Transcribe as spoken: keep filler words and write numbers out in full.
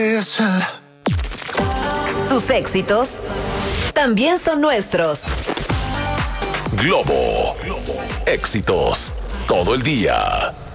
Tus éxitos también son nuestros. Globo. Éxitos todo el día.